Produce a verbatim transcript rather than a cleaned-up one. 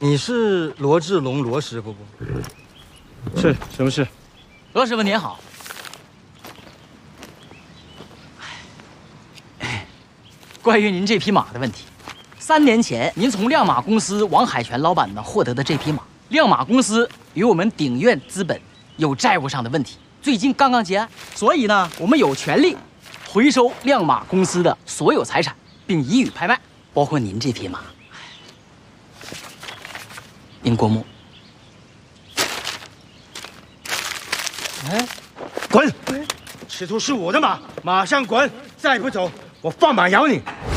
你是罗志龙罗师傅不？ 是，什么事？ 罗师傅您好。关于您这匹马的问题，三年前您从亮马公司王海泉老板那获得的这匹马，亮马公司与我们鼎苑资本有债务上的问题，最近刚刚结案，所以呢，我们有权利回收亮马公司的所有财产，并予以拍卖，包括您这匹马。您过目。 哎，滚！此处是我的马，马上滚！再不走，我放马咬你！